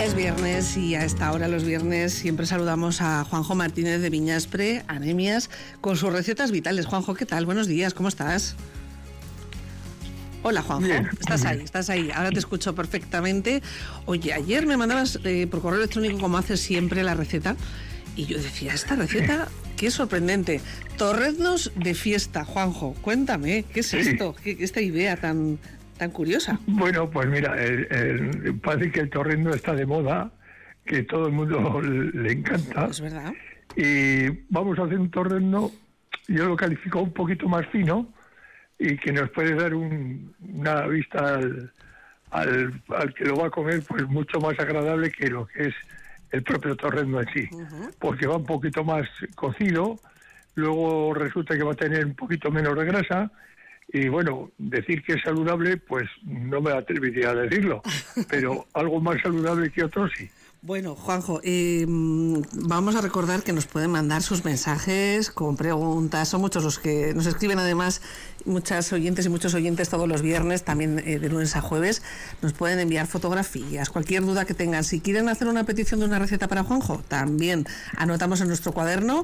Es viernes y a esta hora los viernes siempre saludamos a Juanjo Martínez de Viñaspre, Anemias, con sus recetas vitales. Juanjo, ¿qué tal? Buenos días, ¿cómo estás? Hola, Juanjo. Bien, estás ahí. Ahora te escucho perfectamente. Oye, ayer me mandabas por correo electrónico, como haces siempre, la receta. Y yo decía, esta receta, qué sorprendente. Torreznos de fiesta, Juanjo. Cuéntame, ¿qué es esto? Esta idea tan curiosa. Bueno, pues mira, parece que el torrezno está de moda, que todo el mundo le encanta. Es verdad. Y vamos a hacer un torrezno, yo lo califico un poquito más fino, y que nos puede dar una vista al que lo va a comer, pues mucho más agradable que lo que es el propio torrezno en sí. Porque va un poquito más cocido, luego resulta que va a tener un poquito menos de grasa. Y bueno, decir que es saludable, pues no me atrevería a decirlo, pero algo más saludable que otros sí. Bueno, Juanjo, vamos a recordar que nos pueden mandar sus mensajes con preguntas. Son muchos los que nos escriben, además, muchas oyentes y muchos oyentes todos los viernes, también de lunes a jueves. Nos pueden enviar fotografías, cualquier duda que tengan. Si quieren hacer una petición de una receta para Juanjo, también anotamos en nuestro cuaderno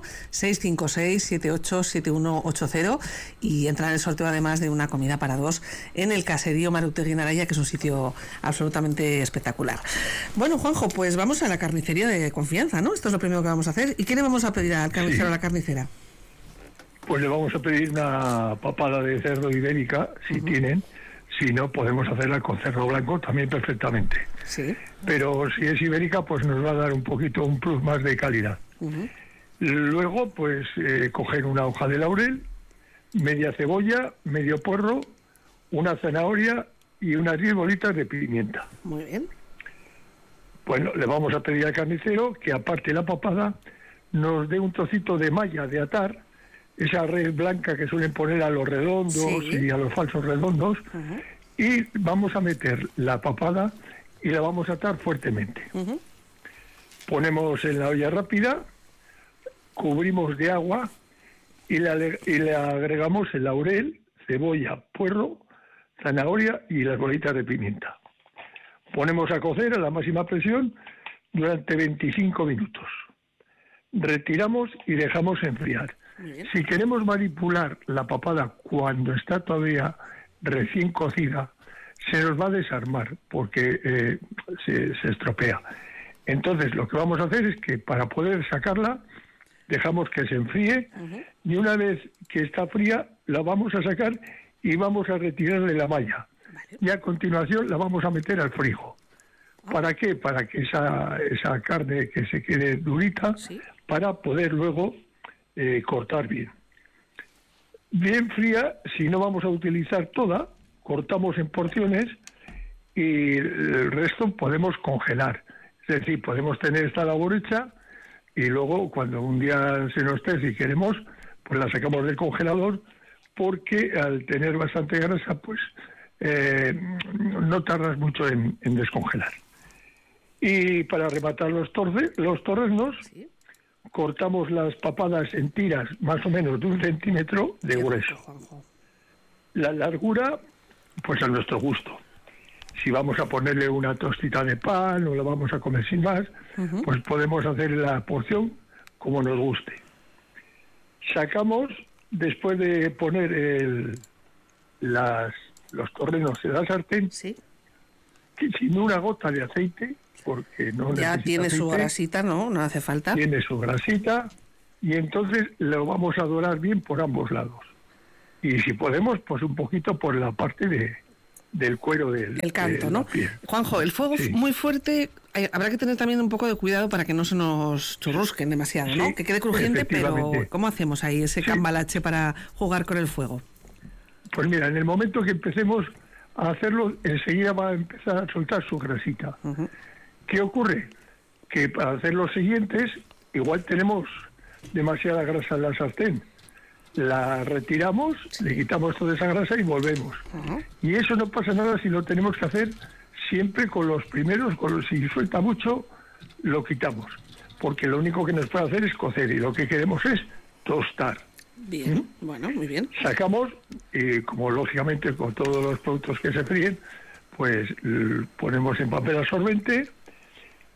656-787180 y entrar en el sorteo, además, de una comida para dos en el caserío Marutegui en Araya, que es un sitio absolutamente espectacular. Bueno, Juanjo, pues vamos a la carnicería de confianza, ¿no? Esto es lo primero que vamos a hacer. ¿Y qué le vamos a pedir al carnicero o a la carnicera? Pues le vamos a pedir una papada de cerdo ibérica, si tienen. Si no, podemos hacerla con cerdo blanco también perfectamente. Sí. Pero si es ibérica, pues nos va a dar un plus más de calidad. Luego, pues coger una hoja de laurel, media cebolla, medio puerro, una zanahoria y unas 10 bolitas de pimienta. Muy bien. Bueno, le vamos a pedir al carnicero que, aparte de la papada, nos dé un trocito de malla de atar, esa red blanca que suelen poner a los redondos y a los falsos redondos, y vamos a meter la papada y la vamos a atar fuertemente. Ponemos en la olla rápida, cubrimos de agua y le agregamos el laurel, cebolla, puerro, zanahoria y las bolitas de pimienta. Ponemos a cocer a la máxima presión durante 25 minutos. Retiramos y dejamos enfriar. Si queremos manipular la papada cuando está todavía recién cocida, se nos va a desarmar porque se estropea. Entonces, lo que vamos a hacer es que, para poder sacarla, dejamos que se enfríe y una vez que está fría, la vamos a sacar y vamos a retirarle la malla. Y a continuación la vamos a meter al frigo. ¿Para qué? Para que esa carne que se quede durita, para poder luego cortar bien. Bien fría, si no vamos a utilizar toda, cortamos en porciones y el resto podemos congelar. Es decir, podemos tener esta labor hecha y luego, cuando un día se nos esté, si queremos, pues la sacamos del congelador, porque al tener bastante grasa, pues no tardas mucho en descongelar. Y para rematar los torreznos, cortamos las papadas en tiras más o menos de 1 centímetro de grueso. La largura, pues a nuestro gusto. Si vamos a ponerle una tostita de pan o la vamos a comer sin más, pues podemos hacer la porción como nos guste. Sacamos, después de poner los torreznos en la sartén, sin una gota de aceite, porque no ya tiene aceite, su grasita, ¿no? No hace falta. Tiene su grasita, y entonces lo vamos a dorar bien por ambos lados. Y si podemos, pues un poquito por la parte del cuero del canto, ¿no? Juanjo, el fuego muy fuerte, habrá que tener también un poco de cuidado para que no se nos churrusquen demasiado, ¿no? Que quede crujiente, pero ¿cómo hacemos ahí ese cambalache para jugar con el fuego? Pues mira, en el momento que empecemos a hacerlo, enseguida va a empezar a soltar su grasita. ¿Qué ocurre? Que para hacer los siguientes, igual tenemos demasiada grasa en la sartén. La retiramos, le quitamos toda esa grasa y volvemos. Y eso no pasa nada si lo tenemos que hacer siempre con los primeros. Si suelta mucho, lo quitamos. Porque lo único que nos puede hacer es cocer, y lo que queremos es tostar. Bien, bueno, muy bien. Sacamos, y como lógicamente con todos los productos que se fríen, pues ponemos en papel absorbente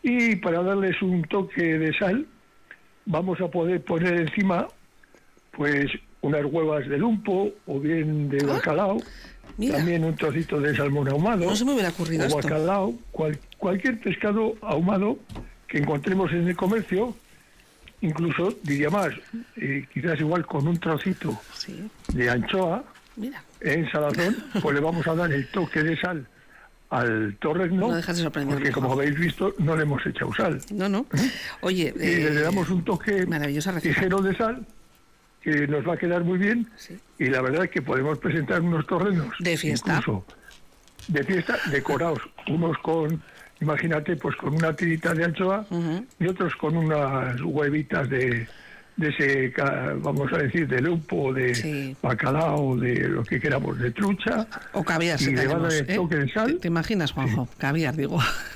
Y para darles un toque de sal, vamos a poder poner encima pues unas huevas de lumpo o bien de bacalao, también un trocito de salmón ahumado. No se me hubiera ocurrido o bacalao, cualquier pescado ahumado que encontremos en el comercio, incluso diría más, quizás igual con un trocito de anchoa en salazón, pues le vamos a dar el toque de sal al torrezno, no dejas de sorprenderme, porque como habéis visto no le hemos echado sal. No. Oye, y le damos un toque ligero de sal que nos va a quedar muy bien, y la verdad es que podemos presentar unos torreznos de fiesta, incluso de fiesta, decorados, unos con, imagínate, pues con una tirita de anchoa y otros con unas huevitas de ese, vamos a decir, de lumpo, de bacalao, de lo que queramos, de trucha. O caviar, y le va a dar el toque de sal. ¿Te imaginas, Juanjo? Caviar, digo.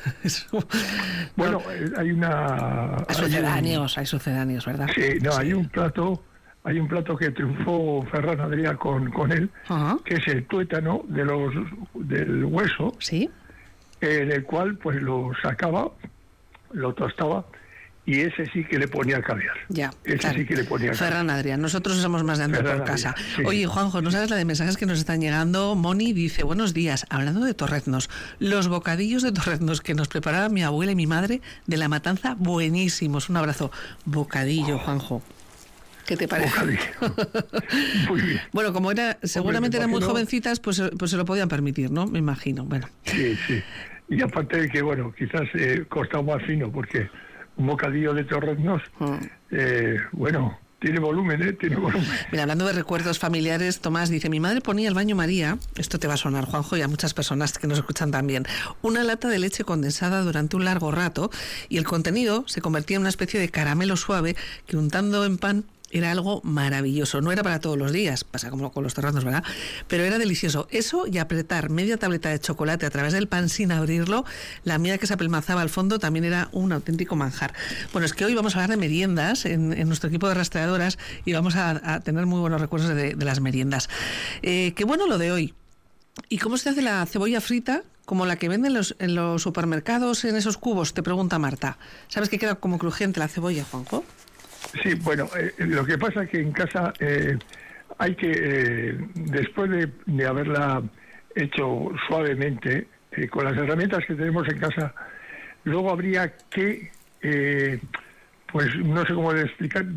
Bueno, hay una... Hay sucedáneos, ¿verdad? Sí, hay un plato que triunfó Ferran Adrià con él, que es el tuétano del hueso, en el cual pues lo sacaba, lo tostaba, y ese sí que le ponía caviar. Sí que le ponía caviar. Ferran Adrià, nosotros somos más de andar por casa. Oye, Juanjo, ¿no sabes la de mensajes que nos están llegando? Moni dice, buenos días, hablando de torreznos, los bocadillos de torreznos que nos preparaba mi abuela y mi madre de La Matanza, buenísimos. Un abrazo. Bocadillo, Juanjo. ¿Qué te parece? Muy bien. Bueno, como seguramente eran muy jovencitas, pues se lo podían permitir, ¿no? Me imagino. Bueno. Sí. Y aparte de que, bueno, quizás costaba más fino, porque un bocadillo de torreznos, bueno, tiene volumen, tiene volumen. Mira, hablando de recuerdos familiares, Tomás dice, mi madre ponía al baño María, esto te va a sonar, Juanjo, y a muchas personas que nos escuchan también, una lata de leche condensada durante un largo rato, y el contenido se convertía en una especie de caramelo suave que untando en pan era algo maravilloso. No era para todos los días, pasa como con los torreznos, ¿verdad? Pero era delicioso. Eso y apretar media tableta de chocolate a través del pan sin abrirlo, la mía que se apelmazaba al fondo, también era un auténtico manjar. Bueno, es que hoy vamos a hablar de meriendas en nuestro equipo de rastreadoras y vamos a tener muy buenos recuerdos de las meriendas. Qué bueno lo de hoy. ¿Y cómo se hace la cebolla frita? Como la que venden en los supermercados, en esos cubos, te pregunta Marta. ¿Sabes que queda como crujiente la cebolla, Juanjo? Sí, bueno, lo que pasa es que en casa hay que, después de haberla hecho suavemente, con las herramientas que tenemos en casa, luego habría que, pues no sé cómo explicar,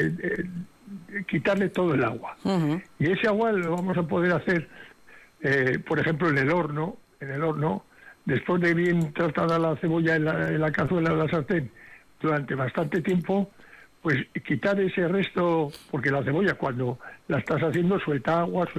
quitarle todo el agua. Y ese agua lo vamos a poder hacer, por ejemplo, en el horno, después de bien tratada la cebolla en la cazuela de la sartén durante bastante tiempo, pues quitar ese resto, porque la cebolla cuando la estás haciendo suelta agua,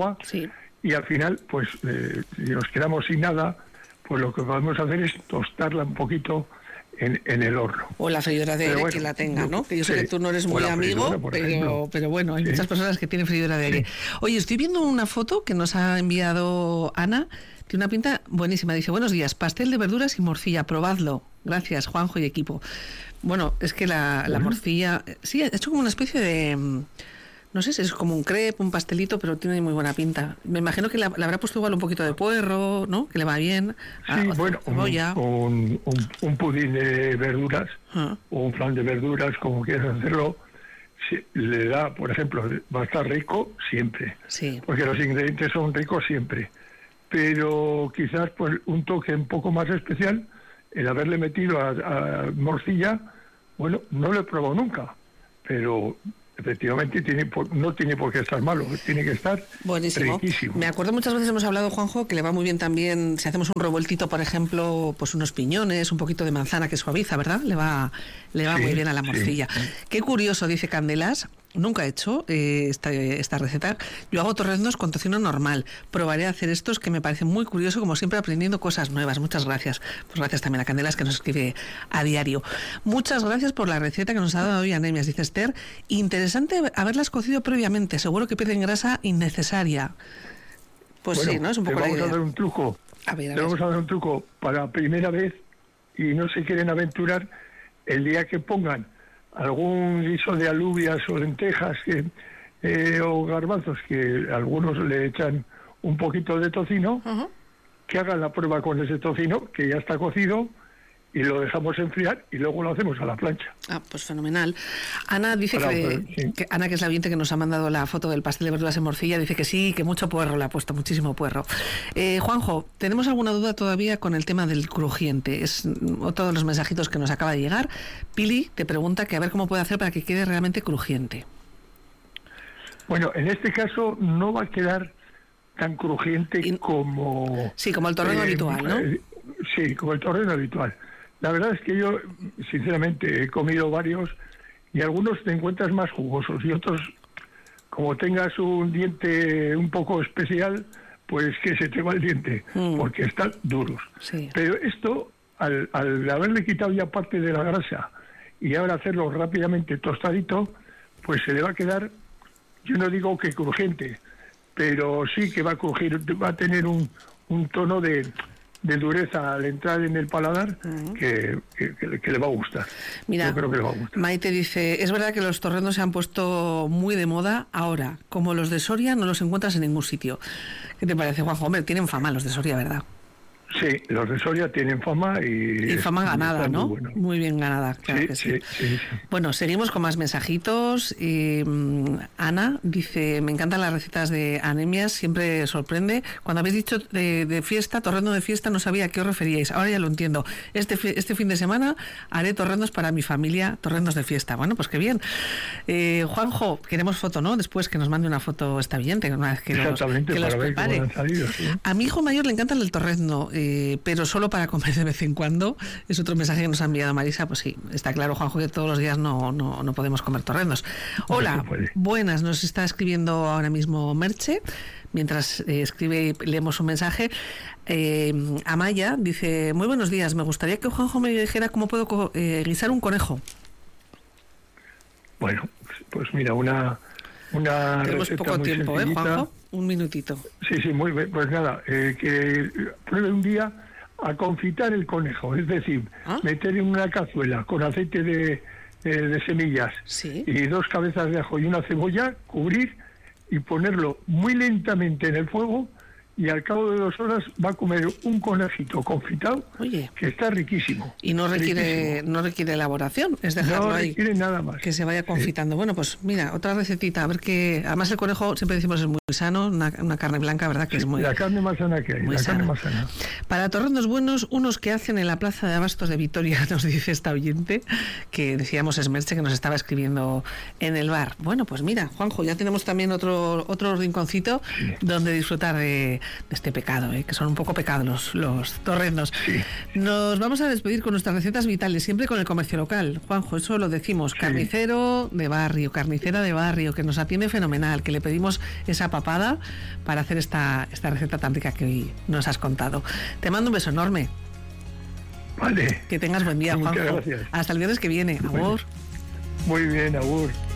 y al final, pues si nos quedamos sin nada, pues lo que podemos hacer es tostarla un poquito en el horno. O la freidora de aire, que la tenga, ¿no? Que yo sé que tú no eres muy amigo, pero bueno, hay muchas personas que tienen freidora de aire. Oye, estoy viendo una foto que nos ha enviado Ana, tiene una pinta buenísima. Dice, buenos días, pastel de verduras y morcilla, probadlo. Gracias, Juanjo y equipo. Bueno, es que la morcilla, sí, ha hecho como una especie de, no sé si es como un crepe, un pastelito, pero tiene muy buena pinta. Me imagino que le habrá puesto igual un poquito de puerro, ¿no? Que le va bien. Sí, bueno, un pudín de verduras, o un flan de verduras, como quieras hacerlo, le da, por ejemplo, va a estar rico siempre, porque los ingredientes son ricos siempre, pero quizás pues un toque un poco más especial, el haberle metido a morcilla, bueno, no lo he probado nunca, pero efectivamente no tiene por qué estar malo, tiene que estar buenísimo. Riquísimo. Me acuerdo muchas veces hemos hablado, Juanjo, que le va muy bien también, si hacemos un revueltito, por ejemplo, pues unos piñones, un poquito de manzana que suaviza, ¿verdad? Le va muy bien a la morcilla. Qué curioso, dice Candelas. Nunca he hecho esta receta. Yo hago torreznos con tocino normal. Probaré a hacer estos, que me parece muy curioso, como siempre aprendiendo cosas nuevas. Muchas gracias. Pues gracias también a Candelas, que nos escribe a diario. Muchas gracias por la receta que nos ha dado hoy Anemias, dice Esther. Interesante haberlas cocido previamente. Seguro que pierden grasa innecesaria. Pues bueno, sí, ¿no? Es un poco la idea. Vamos a dar un truco. Vamos a dar un truco para primera vez y no se quieren aventurar. El día que pongan algún guiso de alubias o lentejas o garbanzos, que algunos le echan un poquito de tocino, que hagan la prueba con ese tocino, que ya está cocido, y lo dejamos enfriar y luego lo hacemos a la plancha. Ah, pues fenomenal. Ana dice Ana, que es la oyente que nos ha mandado la foto del pastel de verduras en morcilla, dice que sí, que mucho puerro le ha puesto, muchísimo puerro. Juanjo, ¿tenemos alguna duda todavía con el tema del crujiente? Es otro de los mensajitos que nos acaba de llegar. Pili te pregunta que a ver cómo puede hacer para que quede realmente crujiente. Bueno, en este caso no va a quedar tan crujiente como... Sí, como el torreno habitual, ¿no? Sí, como el torreno habitual. La verdad es que yo, sinceramente, he comido varios y algunos te encuentras más jugosos y otros, como tengas un diente un poco especial, pues que se te va el diente, porque están duros. Sí. Pero esto, al haberle quitado ya parte de la grasa y ahora hacerlo rápidamente tostadito, pues se le va a quedar, yo no digo que crujiente, pero sí que va a crujir, va a tener un tono de dureza al entrar en el paladar que le va a gustar. Mira, yo creo que le va a gustar. Maite dice, es verdad que los torrendos se han puesto muy de moda ahora, como los de Soria no los encuentras en ningún sitio. ¿Qué te parece, Juanjo? Hombre, tienen fama los de Soria, ¿verdad? Sí, los de Soria tienen fama y fama ganada, ¿no? Muy, bueno. Muy bien ganada, claro que sí. Sí. Bueno, seguimos con más mensajitos. Ana dice, me encantan las recetas de anemias, siempre sorprende. Cuando habéis dicho de fiesta, torrendo de fiesta, no sabía a qué os referíais. Ahora ya lo entiendo. Este fin de semana haré torrendos para mi familia, torrendos de fiesta. Bueno, pues qué bien. Juanjo, queremos foto, ¿no? Después que nos mande una foto esta oyente, una vez que los prepare. A mi hijo mayor le encanta el torrendo, pero solo para comer de vez en cuando. Es otro mensaje que nos ha enviado Marisa. Pues sí, está claro, Juanjo, que todos los días no podemos comer torrendos. Hola, buenas, nos está escribiendo ahora mismo Merche. Mientras escribe y leemos un mensaje, Amaya dice, muy buenos días, me gustaría que Juanjo me dijera cómo puedo guisar un conejo. Bueno, pues mira, una tenemos poco muy tiempo, Juanjo, un minutito. Sí, muy bien. Pues nada, que pruebe un día a confitar el conejo, es decir, meter en una cazuela con aceite de semillas y 2 cabezas de ajo y una cebolla, cubrir y ponerlo muy lentamente en el fuego, y al cabo de 2 horas va a comer un conejito confitado. Oye, que está riquísimo. Y no requiere elaboración, es dejarlo ahí. No requiere nada más. Que se vaya confitando. Bueno, pues mira, otra recetita, a ver que... Además el conejo, siempre decimos, es muy sano, una carne blanca, ¿verdad? Que es muy... La carne más sana que hay, carne más sana. Para torrendos buenos, unos que hacen en la Plaza de Abastos de Vitoria, nos dice esta oyente, que decíamos es Merche, que nos estaba escribiendo en el bar. Bueno, pues mira, Juanjo, ya tenemos también otro rinconcito donde disfrutar de este pecado, que son un poco pecados los torrendos. Nos vamos a despedir con nuestras recetas vitales, siempre con el comercio local. Juanjo, eso lo decimos, carnicero de barrio, carnicera de barrio, que nos atiende fenomenal, que le pedimos esa papada para hacer esta receta tan rica que hoy nos has contado. Te mando un beso enorme. Vale. Que tengas buen día, Juanjo. Muchas gracias. Hasta el viernes que viene. Agur. Muy bien, agur.